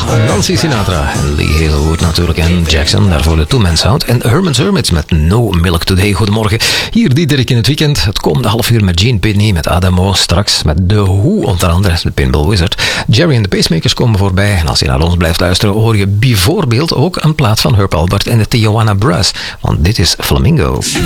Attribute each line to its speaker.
Speaker 1: Nancy Sinatra en Lee Hazelwood natuurlijk en Jackson, daarvoor de Two-Man Sound. En Herman's Hermits met No Milk Today. Goedemorgen, hier Diederik in het weekend. Het komende half uur met Gene Pitney, met Adamo, straks met The Who onder andere, de Pinball Wizard. Jerry en de Pacemakers komen voorbij. En als je naar ons blijft luisteren, hoor je bijvoorbeeld ook een plaat van Herb Alpert en de Tijuana Brass. Want dit is Flamingo.